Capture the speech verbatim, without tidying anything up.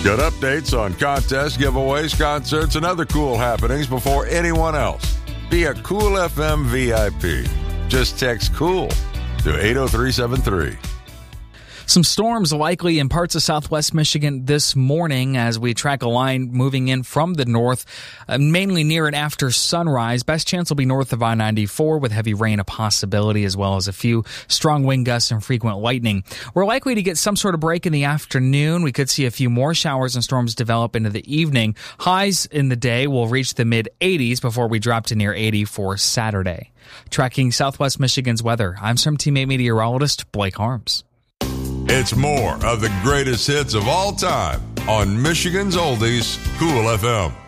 Get updates on contests, giveaways, concerts, and other cool happenings before anyone else. Be a Cool F M V I P. Just text COOL to eight oh three seven three. Some storms likely in parts of southwest Michigan this morning as we track a line moving in from the north, uh, mainly near and after sunrise. Best chance will be north of I ninety-four with heavy rain a possibility, as well as a few strong wind gusts and frequent lightning. We're likely to get some sort of break in the afternoon. We could see a few more showers and storms develop into the evening. Highs in the day will reach the mid eighties before we drop to near eighty for Saturday. Tracking southwest Michigan's weather, I'm some Team eight meteorologist Blake Harms. It's more of the greatest hits of all time on Michigan's Oldies, Cool F M.